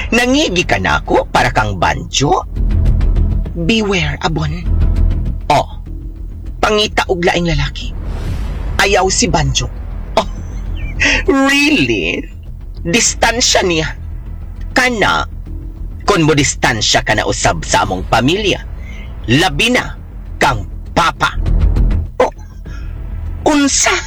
Nangigi ka na ako para kang banjo? Beware, Abon. Oh, pangita og laing lalaki. Ayaw si Banjo. Oh, really? Distansya niya. Kana, kung mo distansya ka na usab sa among pamilya, labi na kang papa. Oh, unsa?